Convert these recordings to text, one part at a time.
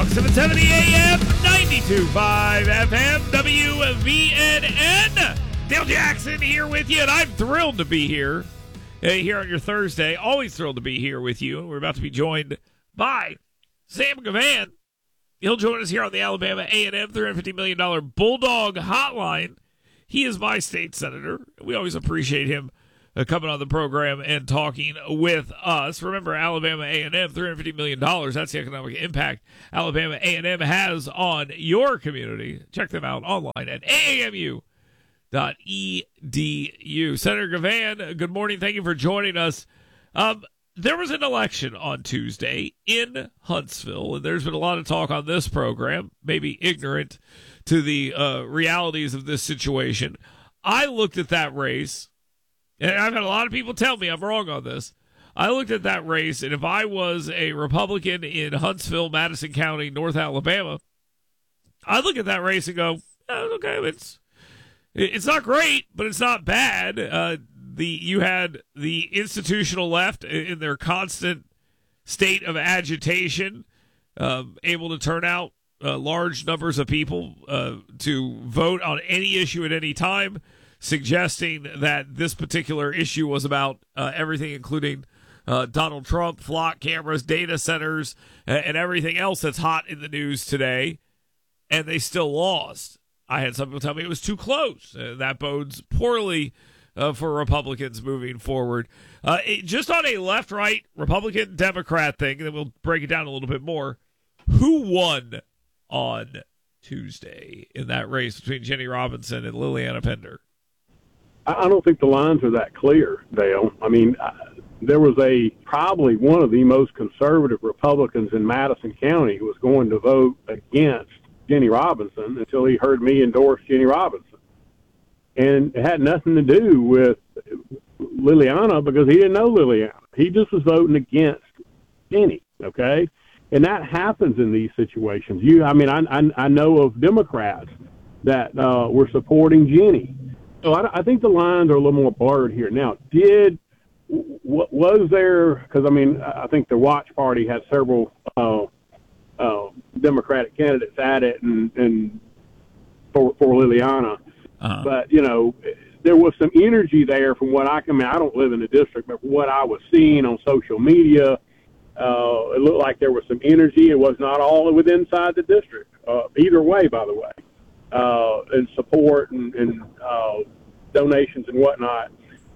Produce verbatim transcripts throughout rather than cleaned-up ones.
Talk, seven seventy A M, ninety-two point five F M, W V N N. Dale Jackson here with you, and I'm thrilled to be here. Uh, here on your Thursday. Always thrilled to be here with you. We're about to be joined by Sam Gavan. He'll join us here on the Alabama A and M three hundred fifty million dollars Bulldog Hotline. He is my state senator. We always appreciate him uh, coming on the program and talking with us. Remember, Alabama A and M, three hundred fifty million dollars. That's the economic impact Alabama A and M has on your community. Check them out online at A A M U dot E D U. Senator Gavan, good morning. Thank you for joining us. Um, there was an election on Tuesday in Huntsville, and there's been a lot of talk on this program, maybe ignorant to the uh, realities of this situation. I looked at that race, and I've had a lot of people tell me I'm wrong on this. I looked at that race, and if I was a Republican in Huntsville, Madison County, North Alabama, I'd look at that race and go, oh, okay, it's It's not great, but it's not bad. Uh, the you had the institutional left in their constant state of agitation, uh, able to turn out uh, large numbers of people uh, to vote on any issue at any time, suggesting that this particular issue was about uh, everything, including uh, Donald Trump, flock cameras, data centers, and everything else that's hot in the news today, and they still lost. I had some people tell me it was too close. Uh, that bodes poorly uh, for Republicans moving forward. Uh, it, just on a left-right Republican-Democrat thing, and then we'll break it down a little bit more, who won on Tuesday in that race between Jenny Robinson and Liliana Pender? I don't think the lines are that clear, Dale. I mean, uh, there was a probably one of the most conservative Republicans in Madison County who was going to vote against Jenny Robinson until he heard me endorse Jenny Robinson. And it had nothing to do with Liliana because he didn't know Liliana. He just was voting against Jenny, okay? And that happens in these situations. You, I mean, I, I, I know of Democrats that uh, were supporting Jenny. So I, I think the lines are a little more blurred here. Now, did w- was there, because, I mean, I think the Watch Party had several uh, Uh, Democratic candidates at it and, and for, for Liliana. Uh-huh. But, you know, there was some energy there from what I can, I mean, I don't live in the district, but from what I was seeing on social media, uh, it looked like there was some energy. It was not all within inside the district, uh, either way, by the way, uh, and support and, and uh, donations and whatnot.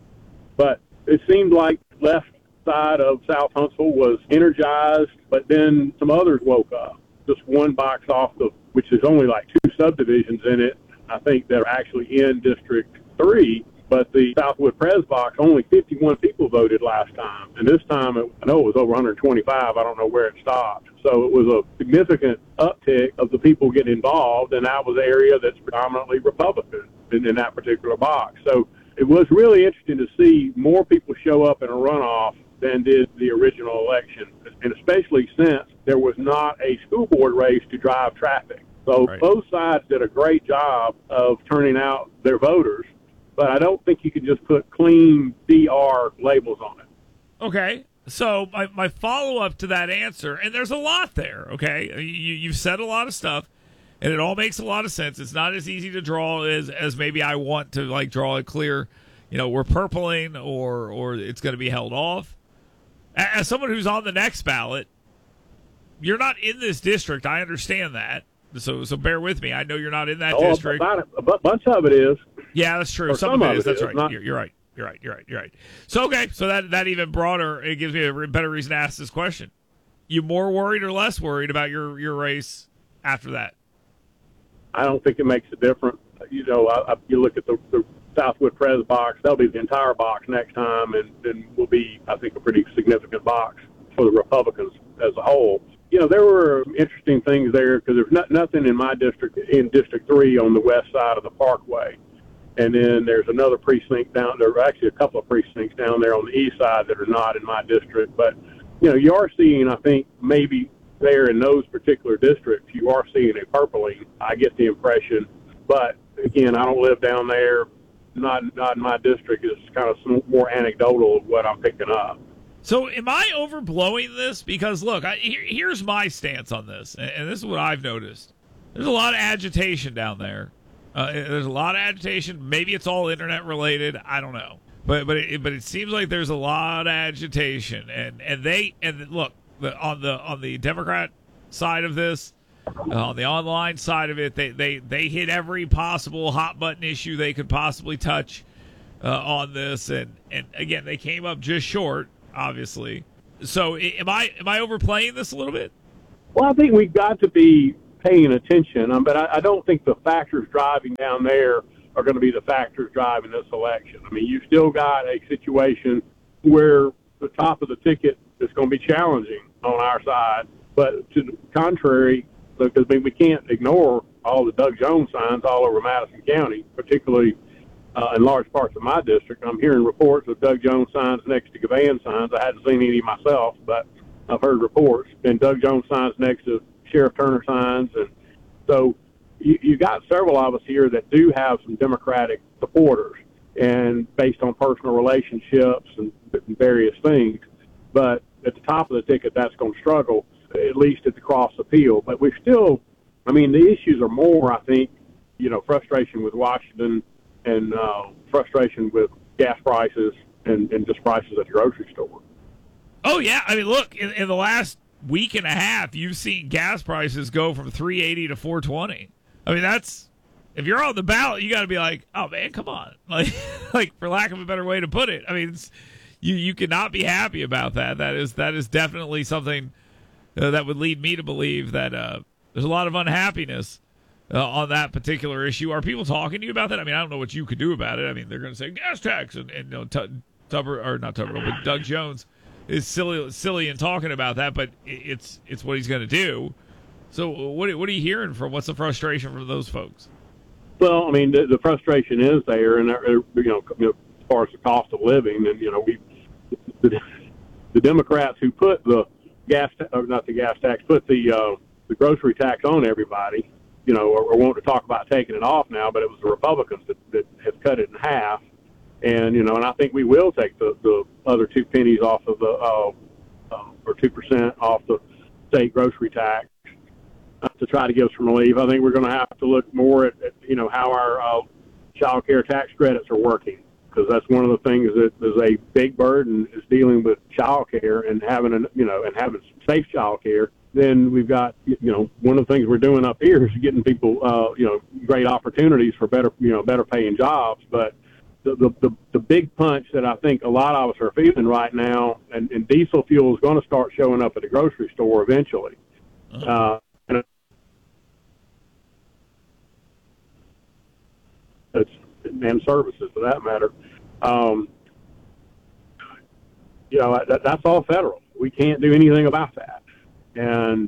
But it seemed like left side of South Huntsville was energized, but then some others woke up. Just one box off the, which is only like two subdivisions in it, I think, that are actually in District three, but the Southwood Pres box, only fifty-one people voted last time. And this time, it, I know it was over one hundred twenty-five. I don't know where it stopped. So it was a significant uptick of the people getting involved, and that was an area that's predominantly Republican in, in that particular box. So it was really interesting to see more people show up in a runoff than did the original election, and especially since there was not a school board race to drive traffic. So right. Both sides did a great job of turning out their voters, but I don't think you can just put clean D R labels on it. Okay, so my, my follow-up to that answer, and there's a lot there, okay? You, you've said a lot of stuff, and it all makes a lot of sense. It's not as easy to draw as, as maybe I want to, like, draw it clear, you know, we're purpling or or it's going to be held off. As someone who's on the next ballot, you're not in this district. I understand that. So so bear with me. I know you're not in that oh, district. About it, a bunch of it is. Yeah, that's true. Some, some of it is. That's is. right. Not... You're, you're right. You're right. You're right. You're right. So, okay. So that, that even broader, it gives me a better reason to ask this question. You more worried or less worried about your, your race after that? I don't think it makes a difference. You know, I, I, you look at the, the Southwood Pres box, that'll be the entire box next time, and then will be, I think, a pretty significant box for the Republicans as a whole. You know, there were interesting things there because there's not, nothing in my district, in District three on the west side of the Parkway. And then there's another precinct down there, actually a couple of precincts down there on the east side that are not in my district. But, you know, you are seeing, I think, maybe there in those particular districts, you are seeing a purpling, I get the impression. But, again, I don't live down there. Not not in my district. It's kind of some more anecdotal of what I'm picking up. So am I overblowing this? Because, look, I, here, here's my stance on this, and, and this is what I've noticed. There's a lot of agitation down there. Uh, there's a lot of agitation. Maybe it's all internet-related. I don't know. But but it, but it seems like there's a lot of agitation. And, and they and look, the, on the on the Democrat side of this, uh, on the online side of it, they, they, they hit every possible hot-button issue they could possibly touch uh, on this. And, and, again, they came up just short, obviously. So am I am I overplaying this a little bit? Well, I think we've got to be paying attention, um, but I, I don't think the factors driving down there are going to be the factors driving this election. I mean, you've still got a situation where the top of the ticket is going to be challenging on our side, but to the contrary, because I mean, we can't ignore all the Doug Jones signs all over Madison County, particularly uh, in large parts of my district. I'm hearing reports of Doug Jones signs next to Gavan signs. I hadn't seen any myself, but I've heard reports. And Doug Jones signs next to Sheriff Turner signs. And so you, you got several of us here that do have some Democratic supporters, and based on personal relationships and various things. But at the top of the ticket, that's going to struggle, at least at the cross appeal. But we still, I mean, the issues are more, I think, you know, frustration with Washington and uh, frustration with gas prices and, and just prices at the grocery store. Oh, yeah. I mean, look, in, in the last week and a half, you've seen gas prices go from three eighty to four twenty. I mean, that's, if you're on the ballot, you got to be like, oh, man, come on. Like, like, for lack of a better way to put it. I mean, it's, you, you cannot be happy about that. That is, that is definitely something uh, that would lead me to believe that uh, there's a lot of unhappiness Uh, on that particular issue. Are people talking to you about that? I mean, I don't know what you could do about it. I mean, they're going to say gas tax, and, and you know, T- Tubber or not Tubber, but Doug Jones is silly, silly in talking about that. But it's it's what he's going to do. So, what what are you hearing from? What's the frustration from those folks? Well, I mean, the, the frustration is there, and uh, you know, you know, as far as the cost of living, and you know, we the, the Democrats who put the gas, or not the gas tax, put the uh, the grocery tax on everybody. You know, or, or want to talk about taking it off now, but it was the Republicans that, that have cut it in half. And, you know, and I think we will take the, the other two pennies off of the, uh, uh, or two percent off the state grocery tax uh, to try to give us some relief. I think we're going to have to look more at, at you know, how our uh, child care tax credits are working, because that's one of the things that is a big burden is dealing with child care and having, a, you know, and having safe child care. Then we've got, you know, one of the things we're doing up here is getting people, uh, you know, great opportunities for better, you know, better paying jobs. But the, the, the, the big punch that I think a lot of us are feeling right now, and, and diesel fuel is going to start showing up at the grocery store eventually. Uh, and, it's, and services for that matter. Um, you know, that, that's all federal. We can't do anything about that. And,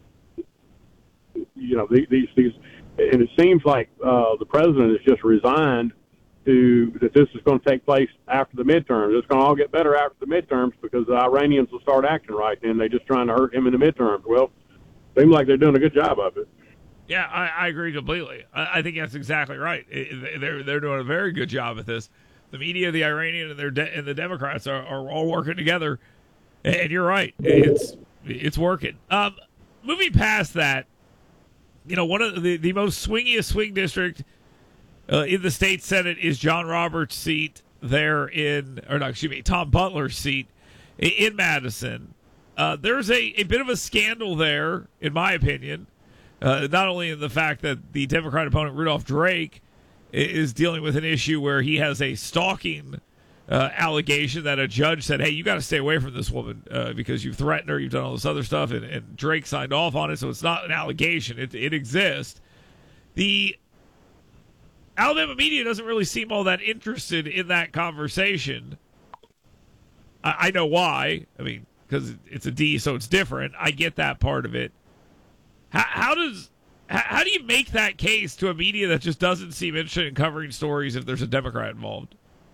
you know, these, these, and it seems like uh, the president has just resigned to that this is going to take place after the midterms. It's going to all get better after the midterms because the Iranians will start acting right then. They're just trying to hurt him in the midterms. Well, seems like they're doing a good job of it. Yeah, I, I agree completely. I, I think that's exactly right. It, they're they're doing a very good job at this. The media, the Iranian, and, their de- and the Democrats are, are all working together. And you're right. It's It's working. Um, moving past that, you know, one of the, the most swingiest swing district uh, in the state Senate is John Roberts' seat there in, or no, excuse me, Tom Butler's seat in Madison. Uh, there's a, a bit of a scandal there, in my opinion, uh, not only in the fact that the Democrat opponent, Rudolph Drake, is dealing with an issue where he has a stalking Uh, allegation that a judge said, hey, you got to stay away from this woman uh, because you've threatened her, you've done all this other stuff, and, and Drake signed off on it, so it's not an allegation. It, it exists. The Alabama media doesn't really seem all that interested in that conversation. I, I know why. I mean, because it's a D, so it's different. I get that part of it. How, how does... How do you make that case to a media that just doesn't seem interested in covering stories if there's a Democrat involved?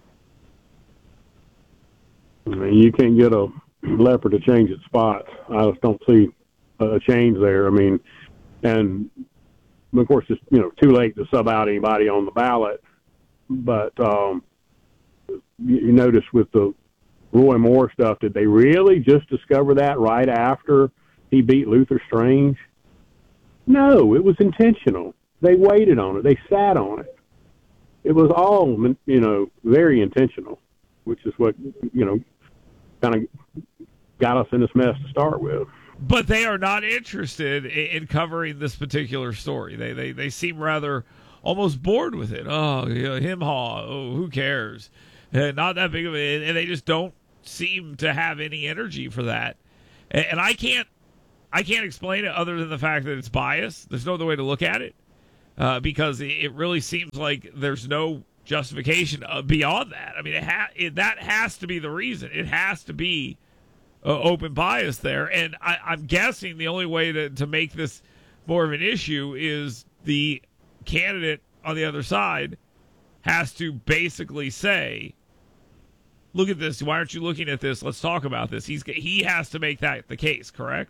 I mean, you can't get a leopard to change its spots. I just don't see a change there. I mean, and of course, it's, you know, too late to sub out anybody on the ballot. But um, you, you notice with the Roy Moore stuff, did they really just discover that right after he beat Luther Strange? No, it was intentional. They waited on it. They sat on it. It was all, you know, very intentional, which is what, you know, kind of got us in this mess to start with. But they are not interested in, in covering this particular story. They, they they seem rather almost bored with it. Oh, you know, him haw. Oh, who cares? Uh, not that big of a, and they just don't seem to have any energy for that. And, and I can't I can't explain it other than the fact that it's biased. There's no other way to look at it, uh, because it, it really seems like there's no justification uh, beyond that. I mean, it ha- it, that has to be the reason. It has to be uh, open bias there. And I, I'm guessing the only way to, to make this more of an issue is the candidate on the other side has to basically say, look at this. Why aren't you looking at this? Let's talk about this. He's He has to make that the case, correct?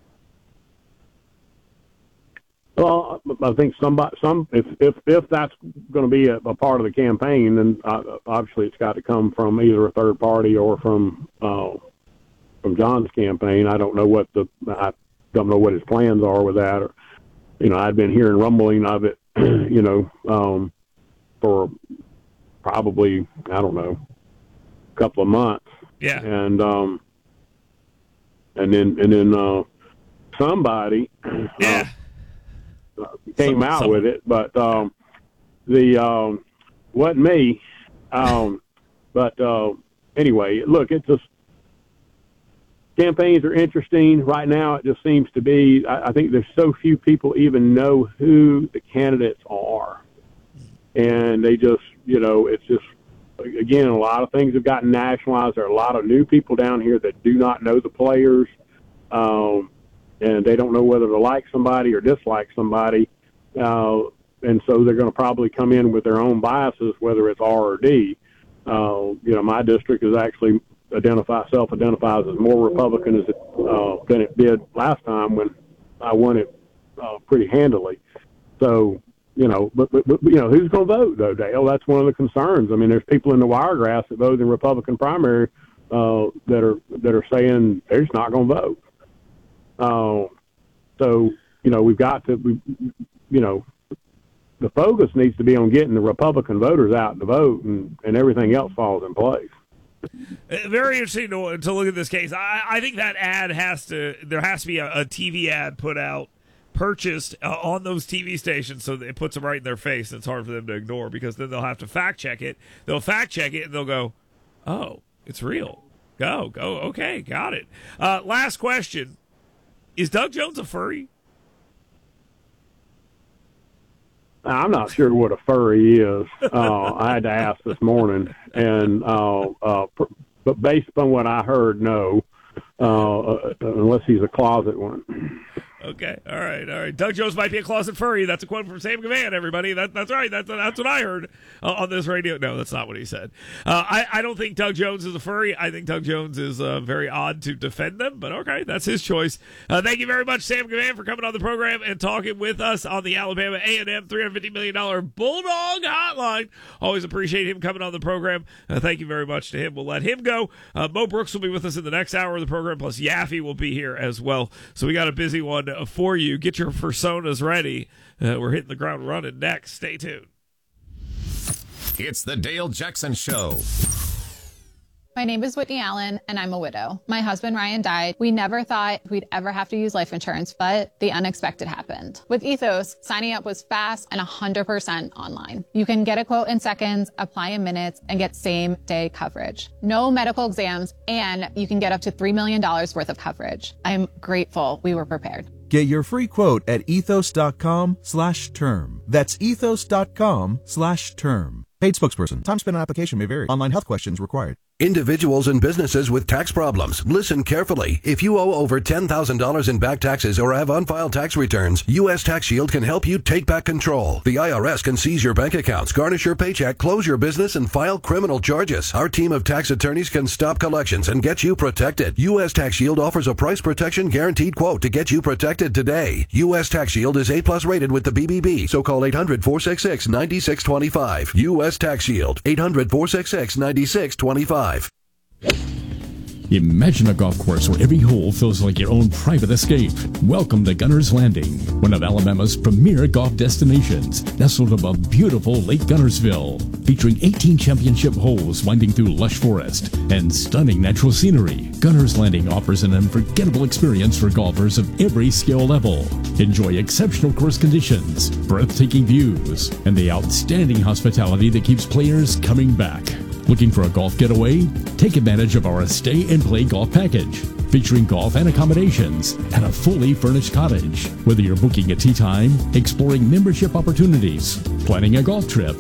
Well, I think somebody, some if if if that's going to be a, a part of the campaign, then uh, obviously it's got to come from either a third party or from uh, from John's campaign. I don't know what the I don't know what his plans are with that. Or, you know, I'd been hearing rumbling of it, you know, um, for probably I don't know a couple of months. Yeah, and um, and then and then uh, somebody. Yeah. Uh, Uh, came some, out some. with it, but um, the um, wasn't me. Um, but uh, anyway, look, it's just campaigns are interesting right now. It just seems to be. I, I think there's so few people even know who the candidates are, and they just, you know, it's just again a lot of things have gotten nationalized. There are a lot of new people down here that do not know the players. Um, and they don't know whether to like somebody or dislike somebody, uh, and so they're going to probably come in with their own biases, whether it's R or D. Uh, you know, my district is actually identify self-identifies as more Republican as it, uh, than it did last time when I won it uh, pretty handily. So, you know, but, but, but you know, who's going to vote though, Dale? That's one of the concerns. I mean, there's people in the Wiregrass that voted in Republican primary uh, that are that are saying they're just not going to vote. Uh, so, you know, we've got to, we, you know, the focus needs to be on getting the Republican voters out to vote, and, and everything else falls in place. Very interesting to, to look at this case. I, I think that ad has to, there has to be a, a T V ad put out, purchased uh, on those T V stations so that it puts them right in their face. And it's hard for them to ignore because then they'll have to fact check it. They'll fact check it and they'll go, oh, it's real. Go, go. Okay, got it. Uh, last question. Is Doug Jones a furry? I'm not sure what a furry is. Uh, I had to ask this morning, and uh, uh, but based upon what I heard, no, uh, unless he's a closet one. Okay, all right, all right. Doug Jones might be a closet furry. That's a quote from Sam Gavan, everybody. That, that's right. That's, that's what I heard uh, on this radio. No, that's not what he said. Uh, I, I don't think Doug Jones is a furry. I think Doug Jones is uh, very odd to defend them, but okay, that's his choice. Uh, thank you very much, Sam Gavan, for coming on the program and talking with us on the Alabama A and M three hundred fifty million dollars Bulldog Hotline. Always appreciate him coming on the program. Uh, thank you very much to him. We'll let him go. Uh, Mo Brooks will be with us in the next hour of the program, plus Yaffe will be here as well. So we got a busy one for you. Get your personas ready. Uh, we're hitting the ground running next. Stay tuned. It's the Dale Jackson Show. My name is Whitney Allen, and I'm a widow. My husband, Ryan, died. We never thought we'd ever have to use life insurance, but the unexpected happened. With Ethos, signing up was fast and one hundred percent online. You can get a quote in seconds, apply in minutes, and get same-day coverage. No medical exams, and you can get up to three million dollars worth of coverage. I'm grateful we were prepared. Get your free quote at ethos.com slash term. That's ethos.com slash term. Paid spokesperson. Time spent on application may vary. Online health questions required. Individuals and businesses with tax problems. Listen carefully. If you owe over ten thousand dollars in back taxes or have unfiled tax returns, U S Tax Shield can help you take back control. The I R S can seize your bank accounts, garnish your paycheck, close your business, and file criminal charges. Our team of tax attorneys can stop collections and get you protected. U S Tax Shield offers a price protection guaranteed quote to get you protected today. U S Tax Shield is A plus rated with the B B B, so call eight hundred, four six six, nine six two five. U S Tax Shield, eight hundred, four six six, nine six two five. Imagine a golf course where every hole feels like your own private escape. Welcome to Gunner's Landing, one of Alabama's premier golf destinations, nestled above beautiful Lake Gunnersville, featuring eighteen championship holes winding through lush forest and stunning natural scenery. Gunner's Landing offers an unforgettable experience for golfers of every skill level. Enjoy exceptional course conditions, breathtaking views, and the outstanding hospitality that keeps players coming back. Looking for a golf getaway? Take advantage of our Stay and Play Golf Package, featuring golf and accommodations and a fully furnished cottage. Whether you're booking a tee time, exploring membership opportunities, planning a golf trip,